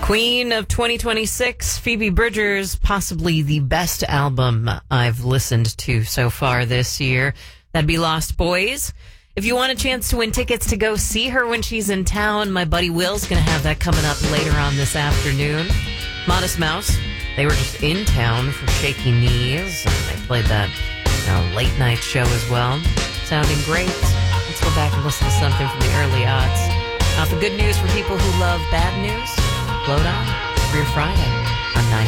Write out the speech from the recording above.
Queen of 2026, Phoebe Bridgers, possibly the best album I've listened to so far this year. That'd be Lost Boys. If you want a chance to win tickets to go see her when she's in town, my buddy Will's going to have that coming up later on this afternoon. Modest Mouse, they were just in town for Shaky Knees, and they played that late night show as well. Sounding great. Let's go back and listen to something from the early aughts. The good news for people who love bad news. Float on for your Friday on